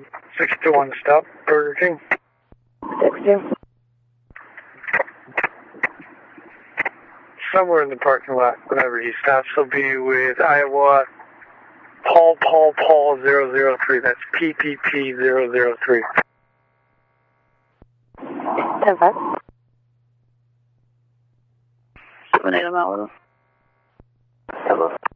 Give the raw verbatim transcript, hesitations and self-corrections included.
six two one stop, Burger King. six two. Somewhere in the parking lot, whenever he stops, he'll be with Iowa Paul Paul Paul zero zero three. That's P P P zero zero three. ten five. Seven eight, I'm out with him. Double.